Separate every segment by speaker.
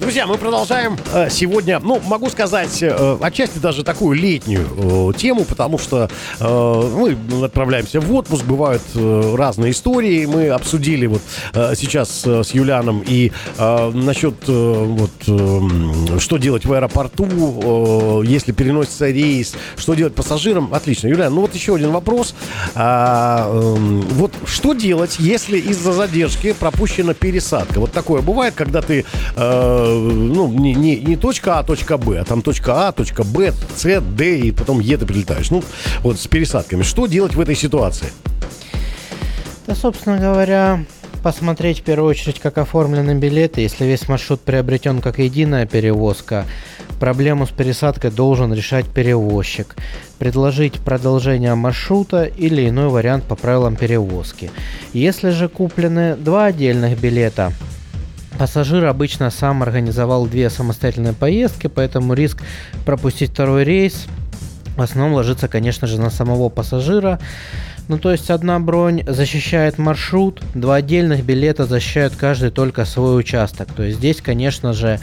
Speaker 1: Друзья, мы продолжаем сегодня, могу сказать, отчасти даже такую летнюю тему, потому что мы отправляемся в отпуск, бывают разные истории. Мы обсудили вот сейчас с Юлианом и насчет что делать в аэропорту, если переносится рейс, что делать пассажирам. Отлично. Юлиан, вот еще один вопрос. Вот что делать, если из-за задержки пропущена пересадка? Вот такое бывает, когда ты не точка А, точка Б, а там точка А, точка Б, С, Д, и потом Е ты прилетаешь. Вот с пересадками. Что делать в этой ситуации?
Speaker 2: Да, собственно говоря, посмотреть в первую очередь, как оформлены билеты. Если весь маршрут приобретен как единая перевозка, проблему с пересадкой должен решать перевозчик. Предложить продолжение маршрута или иной вариант по правилам перевозки. Если же куплены два отдельных билета, пассажир обычно сам организовал две самостоятельные поездки, поэтому риск пропустить второй рейс в основном ложится, конечно же, на самого пассажира. То есть одна бронь защищает маршрут, два отдельных билета защищают каждый только свой участок. То есть здесь, конечно же,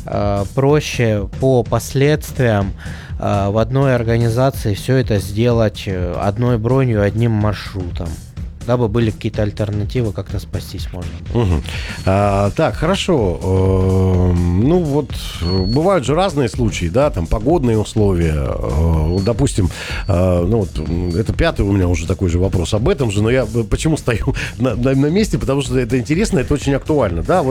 Speaker 2: проще по последствиям в одной организации все это сделать одной бронью, одним маршрутом, дабы были какие-то альтернативы, как-то спастись можно.
Speaker 1: Угу. Так, хорошо. Бывают же разные случаи, да, там погодные условия. Допустим, это пятый у меня уже такой же вопрос об этом же, но я почему стою на месте, потому что это интересно, это очень актуально, да,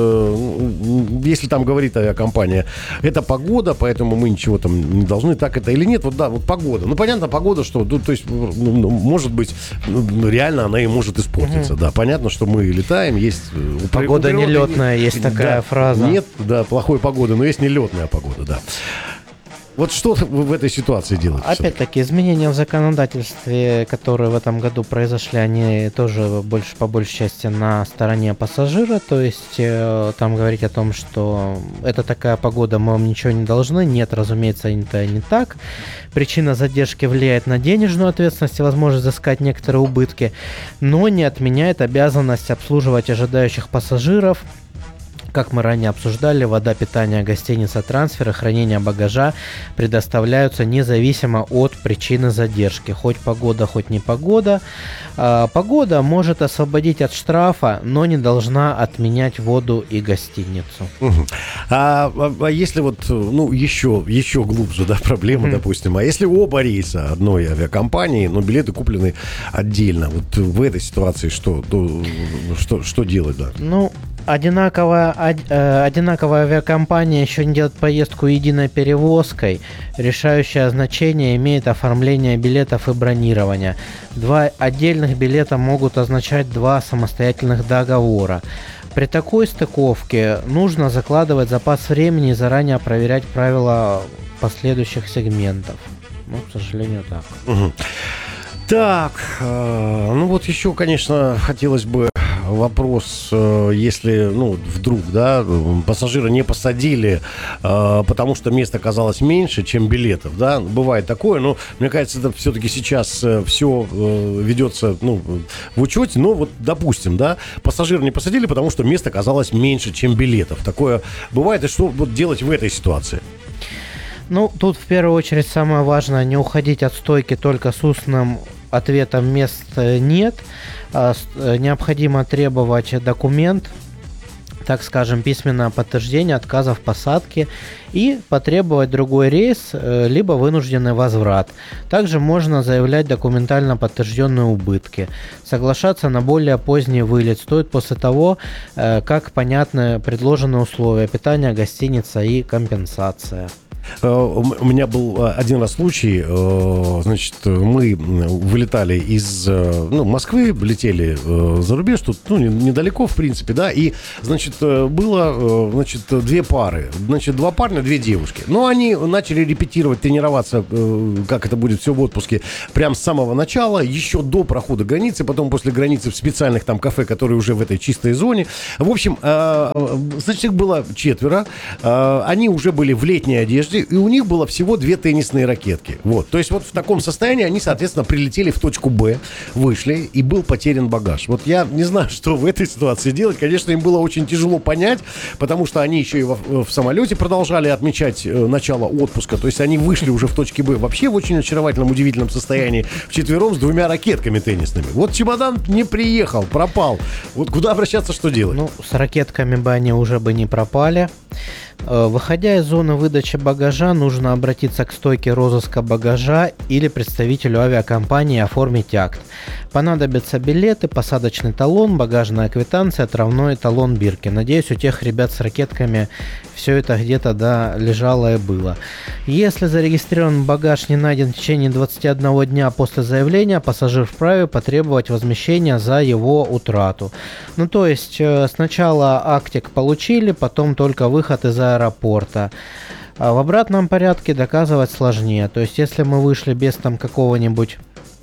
Speaker 1: если там говорит авиакомпания, это погода, поэтому мы ничего там не должны, так это или нет, погода. Понятно, погода, что, то есть, может быть, реально она и может испортиться, да. Понятно, что мы летаем, есть...
Speaker 2: Погода нелетная, есть такая фраза.
Speaker 1: Нет, да, плохой погоды, но есть нелетная погода, да. Вот что в этой ситуации делать?
Speaker 2: Опять-таки, изменения в законодательстве, которые в этом году произошли, они тоже по большей части на стороне пассажира. То есть там говорить о том, что это такая погода, мы вам ничего не должны. Нет, разумеется, это не так. Причина задержки влияет на денежную ответственность и возможность взыскать некоторые убытки, но не отменяет обязанность обслуживать ожидающих пассажиров. Как мы ранее обсуждали, вода, питание, гостиница, трансферы, хранение багажа предоставляются независимо от причины задержки. Хоть погода, хоть не погода. Погода может освободить от штрафа, но не должна отменять воду и гостиницу.
Speaker 1: А если еще глубже, да, проблема, допустим, а если оба рейса одной авиакомпании, но билеты куплены отдельно, вот в этой ситуации что делать, да?
Speaker 2: Одинаковая авиакомпания еще не делает поездку единой перевозкой. Решающее значение имеет оформление билетов и бронирование. Два отдельных билета могут означать два самостоятельных договора. При такой стыковке нужно закладывать запас времени и заранее проверять правила последующих сегментов. К сожалению, так.
Speaker 1: Так, еще, конечно, хотелось бы вопрос, если, вдруг, да, пассажира не посадили, потому что мест оказалось меньше, чем билетов, да, бывает такое, но мне кажется, это все-таки сейчас все ведется, в учете, но допустим, да, пассажира не посадили, потому что мест оказалось меньше, чем билетов. Такое бывает, и что делать в этой ситуации?
Speaker 2: Тут в первую очередь самое важное не уходить от стойки только с устным ответом мест нет. Необходимо требовать документ, так скажем, письменное подтверждение отказа в посадке и потребовать другой рейс, либо вынужденный возврат. Также можно заявлять документально подтвержденные убытки. Соглашаться на более поздний вылет стоит после того, как понятны предложенные условия питания, гостиница и компенсация.
Speaker 1: У меня был один раз случай, мы вылетали из Москвы, летели за рубеж, тут недалеко, в принципе, да, и, было, две пары, два парня, две девушки. Но они начали репетировать, тренироваться, как это будет все в отпуске, прям с самого начала, еще до прохода границы, потом после границы в специальных там кафе, которые уже в этой чистой зоне. В общем, их было четверо, они уже были в летней одежде, вышли, и у них было всего 2 теннисные ракетки. Вот. То есть вот в таком состоянии они, соответственно, прилетели в точку Б, вышли, и был потерян багаж. Вот я не знаю, что в этой ситуации делать. Конечно, им было очень тяжело понять, потому что они еще и в самолете продолжали отмечать начало отпуска. То есть они вышли уже в точке Б вообще в очень очаровательном, удивительном состоянии, вчетвером с 2 ракетками теннисными. Вот чемодан не приехал, пропал. Вот куда обращаться, что делать?
Speaker 2: Ну, с ракетками бы они уже бы не пропали. Выходя из зоны выдачи багажа, нужно обратиться к стойке розыска багажа или представителю авиакомпании и оформить акт. Понадобятся билеты, посадочный талон, багажная квитанция, отравной талон бирки. Надеюсь, у тех ребят с ракетками все это где-то лежало и было. Если зарегистрирован багаж не найден в течение 21 дня после заявления, пассажир вправе потребовать возмещения за его утрату. Ну, то есть, сначала актик получили, потом только выход из аэропорта. А в обратном порядке доказывать сложнее. То есть, если мы вышли без какого-нибудь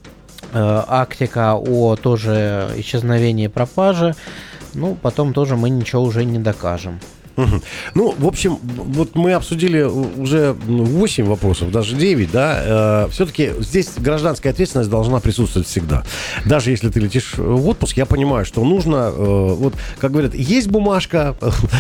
Speaker 2: актика о тоже исчезновении, пропаже, ну, потом тоже мы ничего уже не докажем.
Speaker 1: Ну, в общем, вот мы обсудили уже 8 вопросов, даже 9, да. Все-таки здесь гражданская ответственность должна присутствовать всегда. Даже если ты летишь в отпуск, я понимаю, что нужно, вот, как говорят, есть бумажка,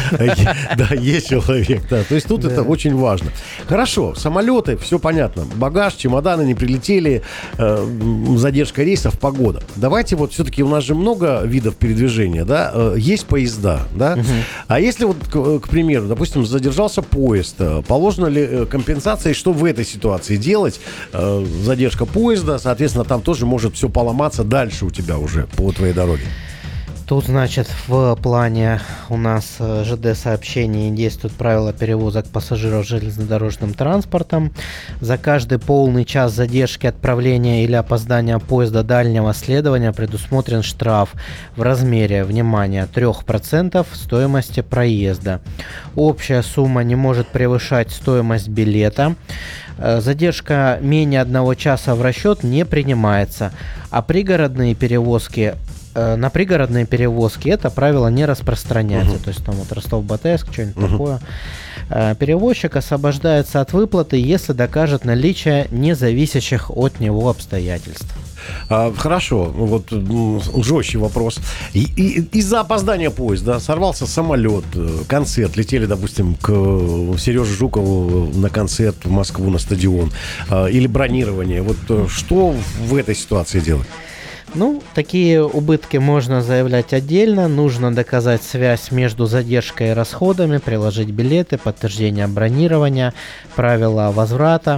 Speaker 1: да, есть человек, да. То есть тут это очень важно. Хорошо, самолеты, все понятно. Багаж, чемоданы не прилетели, задержка рейсов, погода. Давайте вот все-таки у нас же много видов передвижения, да. Есть поезда, да. А если вот к примеру, допустим, задержался поезд, положена ли компенсация, и что в этой ситуации делать? Задержка поезда, соответственно, там тоже может все поломаться дальше у тебя уже по твоей дороге.
Speaker 2: Тут, значит, в плане у нас ЖД-сообщений действуют правила перевозок пассажиров железнодорожным транспортом. За каждый полный час задержки отправления или опоздания поезда дальнего следования предусмотрен штраф в размере, внимание, 3% стоимости проезда. Общая сумма не может превышать стоимость билета. Задержка менее 1 часа в расчет не принимается, а пригородные перевозки на пригородные перевозки это правило не распространяется. То есть там вот Ростов-Батайск, что-нибудь такое. Перевозчик освобождается от выплаты, если докажет наличие независящих от него обстоятельств.
Speaker 1: Хорошо, вот жестче вопрос. Из-за опоздания поезда сорвался самолет, концерт, летели, допустим, к Сереже Жукову на концерт в Москву на стадион, или бронирование. Вот что в этой ситуации делать?
Speaker 2: Ну, такие убытки можно заявлять отдельно. Нужно доказать связь между задержкой и расходами, приложить билеты, подтверждение бронирования, правила возврата,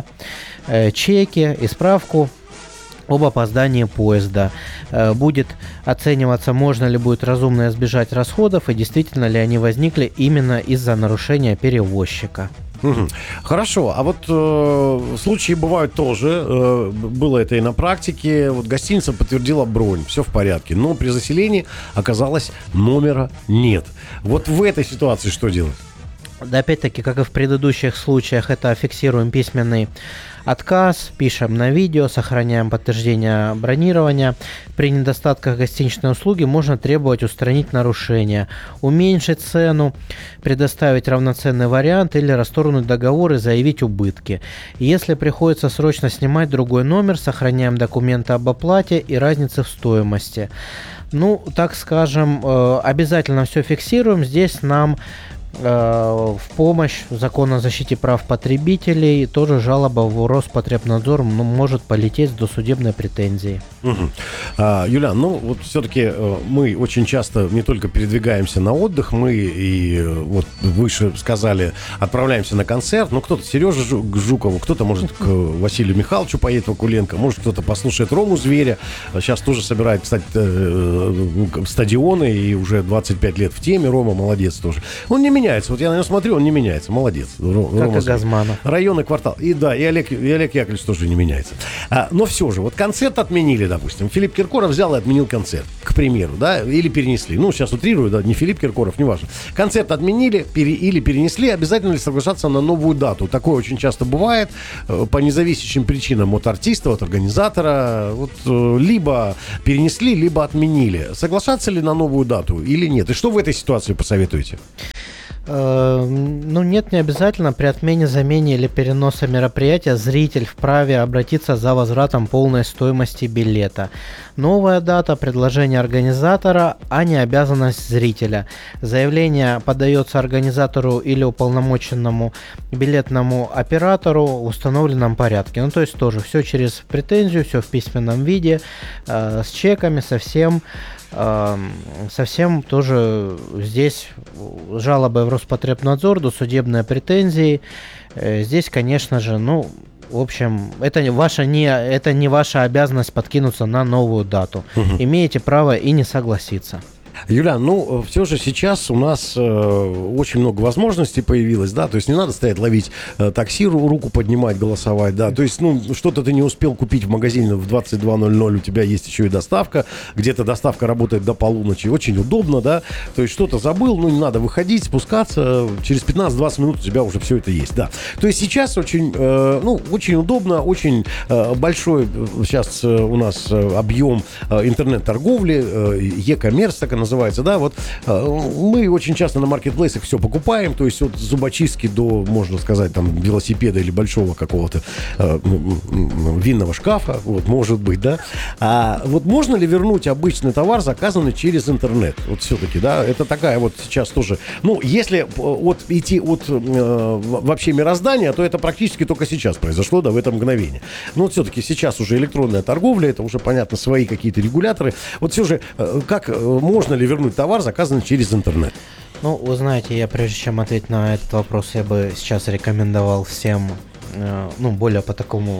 Speaker 2: чеки и справку об опоздании поезда. Будет оцениваться, можно ли будет разумно избежать расходов и действительно ли они возникли именно из-за нарушения перевозчика.
Speaker 1: Хорошо, а вот случаи бывают тоже, было это и на практике, вот гостиница подтвердила бронь, все в порядке, но при заселении оказалось номера нет. Вот в этой ситуации что делать?
Speaker 2: Да, опять-таки, как и в предыдущих случаях, это фиксируем письменный отказ, пишем на видео, сохраняем подтверждение бронирования. При недостатках гостиничной услуги можно требовать устранить нарушение, уменьшить цену, предоставить равноценный вариант или расторгнуть договор и заявить убытки. Если приходится срочно снимать другой номер, сохраняем документы об оплате и разнице в стоимости. Ну, так скажем, обязательно все фиксируем. Здесь нам в помощь закон о защите прав потребителей тоже жалоба в Роспотребнадзор может полететь с досудебной претензией.
Speaker 1: Юлиан, ну вот все-таки мы очень часто не только передвигаемся на отдых, мы и вот выше сказали, отправляемся на концерт, но кто-то Сереже Жукову, кто-то может к Василию Михайловичу поедет, Вакуленко, может кто-то послушает Рому Зверя, сейчас тоже собирает, кстати, стадионы и уже 25 лет в теме, Рома молодец тоже. Он не меняется. Вот я на него смотрю, он не меняется. Молодец.
Speaker 2: Как и Газманов.
Speaker 1: Район и квартал. И да, и Олег Яковлевич тоже не меняется. Но все же, вот концерт отменили, допустим. Филипп Киркоров взял и отменил концерт, к примеру, да, или перенесли. Ну, сейчас утрирую, да, не Филипп Киркоров, неважно. Концерт отменили или перенесли, обязательно ли соглашаться на новую дату? Такое очень часто бывает по независящим причинам от артиста, от организатора. Вот, либо перенесли, либо отменили. Соглашаться ли на новую дату или нет? И что в этой ситуации посоветуете?
Speaker 2: Ну, нет, не обязательно. При отмене, замене или переноса мероприятия зритель вправе обратиться за возвратом полной стоимости билета. Новая дата, предложение организатора, а не обязанность зрителя. Заявление подается организатору или уполномоченному билетному оператору в установленном порядке. Ну, то есть тоже все через претензию, все в письменном виде, с чеками, совсем тоже здесь жалобы в Роспотребнадзор, досудебные претензии. Здесь, конечно же, ну, в общем, это не ваша обязанность подкинуться на новую дату. Имеете право и не согласиться.
Speaker 1: Юлиан, ну, все же сейчас у нас очень много возможностей появилось, да, то есть не надо стоять ловить такси, руку поднимать, голосовать, да, то есть, ну, что-то ты не успел купить в магазине в 22:00, у тебя есть еще и доставка, где-то доставка работает до полуночи, очень удобно, да, то есть что-то забыл, ну, не надо выходить, спускаться, через 15-20 минут у тебя уже все это есть, да. То есть сейчас очень, очень удобно, очень большой сейчас у нас объем интернет-торговли, e-commerce, так называется, да, вот мы очень часто на маркетплейсах все покупаем, то есть от зубочистки до, можно сказать, там, велосипеда или большого какого-то винного шкафа, вот, может быть, да. А вот можно ли вернуть обычный товар, заказанный через интернет? Вот все-таки, да, это такая вот сейчас тоже, ну, если идти от вообще мироздания, то это практически только сейчас произошло, да, в это мгновение. Но вот все-таки сейчас уже электронная торговля, это уже, понятно, свои какие-то регуляторы. Вот все же, как можно ли вернуть товар, заказанный через интернет?
Speaker 2: Ну, вы знаете, я прежде чем ответить на этот вопрос, я бы сейчас рекомендовал всем, более по такому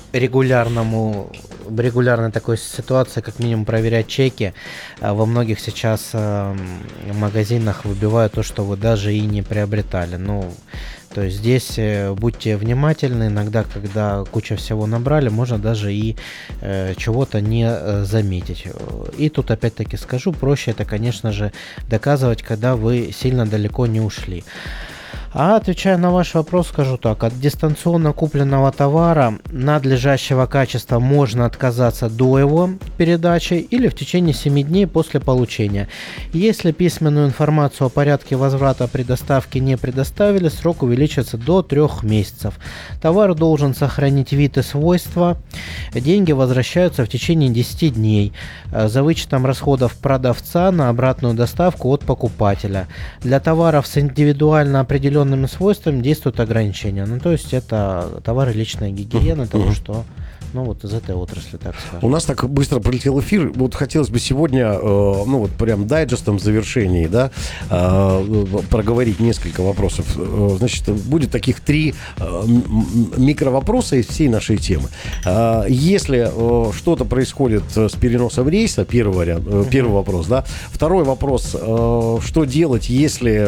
Speaker 2: регулярной такой ситуации, как минимум проверять чеки. Во многих сейчас магазинах выбивают то, что вы даже и не приобретали. Ну, то есть здесь будьте внимательны, иногда, когда куча всего набрали, можно даже и чего-то не заметить. И тут опять-таки скажу, проще это, конечно же, доказывать, когда вы сильно далеко не ушли. А отвечая на ваш вопрос, скажу так: от дистанционно купленного товара надлежащего качества можно отказаться до его передачи или в течение 7 дней после получения. Если письменную информацию о порядке возврата при доставке не предоставили, срок увеличится до 3 месяцев. Товар должен сохранить вид и свойства. Деньги возвращаются в течение 10 дней за вычетом расходов продавца на обратную доставку от покупателя. Для товаров с индивидуально определенными свойствами действуют ограничения. Ну, то есть это товары личной гигиены, того, что, вот из этой отрасли, так скажем.
Speaker 1: У нас так быстро пролетел эфир. Вот хотелось бы сегодня, прям дайджестом в завершении, да, проговорить несколько вопросов. Значит, будет таких 3 микровопроса из всей нашей темы. Если что-то происходит с переносом рейса, первый вопрос, да. Второй вопрос: что делать, если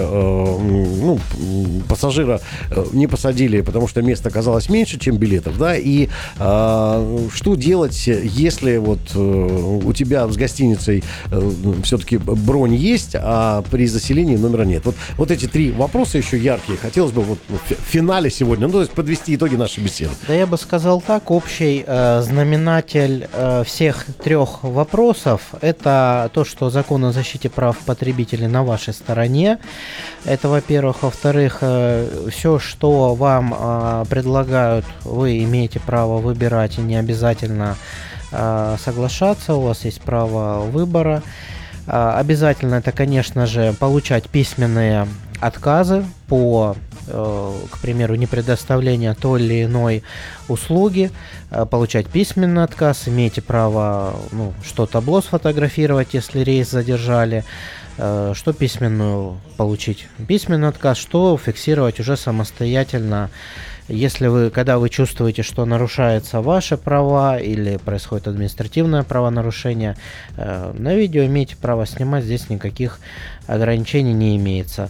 Speaker 1: пассажира не посадили, потому что места оказалось меньше, чем билетов, да, и что делать, если вот у тебя с гостиницей все-таки бронь есть, а при заселении номера нет? Вот эти 3 вопроса еще яркие. Хотелось бы вот в финале сегодня, то есть подвести итоги нашей беседы.
Speaker 2: Да, я бы сказал так: общий знаменатель всех 3 вопросов – это то, что закон о защите прав потребителей на вашей стороне. Это, во-первых. Во-вторых, все, что вам предлагают, вы имеете право выбирать, и не обязательно соглашаться, у вас есть право выбора. Обязательно это, конечно же, получать письменные отказы по, к примеру, непредоставлению той или иной услуги, получать письменный отказ, имеете право что табло сфотографировать, если рейс задержали, что письменную получить письменный отказ, что фиксировать уже самостоятельно. Когда вы чувствуете, что нарушаются ваши права или происходит административное правонарушение, на видео имеете право снимать, здесь никаких ограничений не имеется.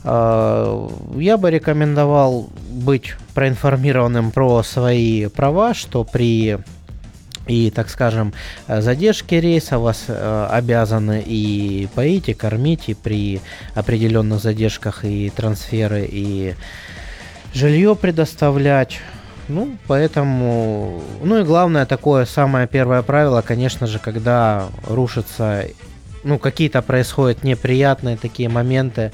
Speaker 2: Я бы рекомендовал быть проинформированным про свои права, что при так скажем, задержке рейса вас обязаны и поить, и кормить, и при определенных задержках и трансферы, и жилье предоставлять. Поэтому, и главное, такое самое первое правило, конечно же, когда рушится, какие-то происходят неприятные такие моменты,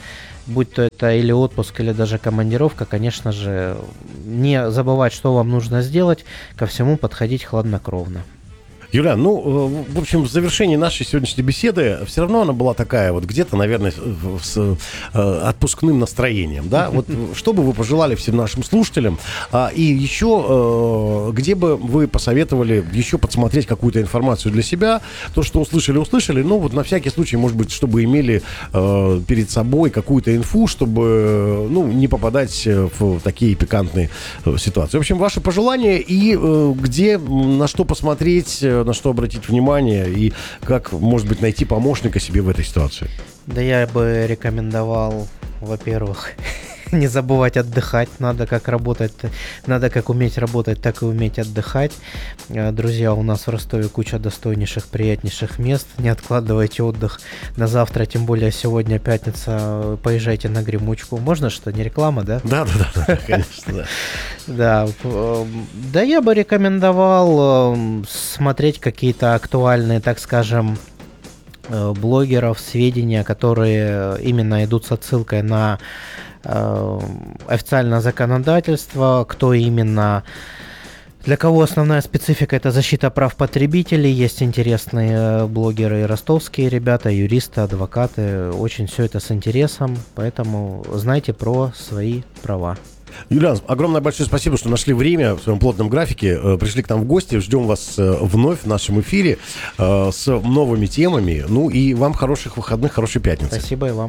Speaker 2: будь то это или отпуск, или даже командировка, конечно же, не забывать, что вам нужно сделать, ко всему подходить хладнокровно.
Speaker 1: Юлиан, ну, в общем, в завершении нашей сегодняшней беседы все равно она была такая вот где-то, наверное, с отпускным настроением, да? Вот что бы вы пожелали всем нашим слушателям? И еще, где бы вы посоветовали еще подсмотреть какую-то информацию для себя? То, что услышали, ну, вот на всякий случай, может быть, чтобы имели перед собой какую-то инфу, чтобы, ну, не попадать в такие пикантные ситуации. В общем, ваши пожелания и где, на что посмотреть, на что обратить внимание и как, может быть, найти помощника себе в этой ситуации?
Speaker 2: Да я бы рекомендовал, во-первых, не забывать отдыхать. Надо как уметь работать, так и уметь отдыхать. Друзья, у нас в Ростове куча достойнейших, приятнейших мест. Не откладывайте отдых на завтра, тем более сегодня пятница. Поезжайте на Гремучку. Можно, что не реклама, да?
Speaker 1: Да, конечно,
Speaker 2: да. Да, я бы рекомендовал смотреть какие-то актуальные, так скажем, блогеров, сведения, которые именно идут с отсылкой на официальное законодательство, кто именно, для кого основная специфика — это защита прав потребителей. Есть интересные блогеры, ростовские ребята, юристы, адвокаты, очень все это с интересом, поэтому знайте про свои права.
Speaker 1: Юлиан, огромное большое спасибо, что нашли время в своем плотном графике, пришли к нам в гости, ждем вас вновь в нашем эфире с новыми темами, ну и вам хороших выходных, хорошей пятницы.
Speaker 2: Спасибо и вам.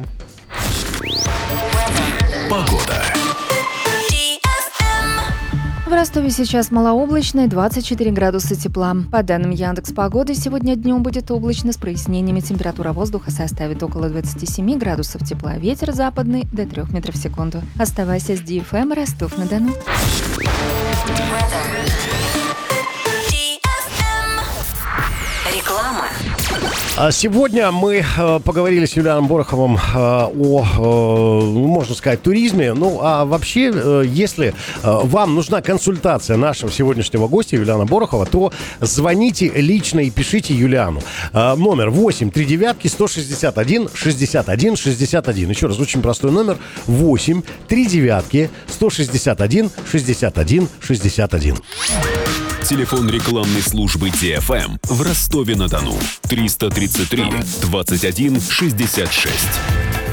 Speaker 3: Погода.
Speaker 4: В Ростове сейчас малооблачно, 24 градуса тепла. По данным Яндекс.Погоды, сегодня днем будет облачно с прояснениями. Температура воздуха составит около 27 градусов тепла. Ветер западный до 3 метров в секунду. Оставайся с DFM Ростов-на-Дону.
Speaker 3: Реклама.
Speaker 1: Сегодня мы поговорили с Юлианом Бороховым о, можно сказать, туризме. Ну, а вообще, если вам нужна консультация нашего сегодняшнего гостя Юлиана Борохова, то звоните лично и пишите Юлиану. Номер 8-3-9-161-61-61. Еще раз, очень простой номер. 8-3-9-161-61-61.
Speaker 5: Телефон рекламной службы DFM в Ростове-на-Дону. 333 21 66.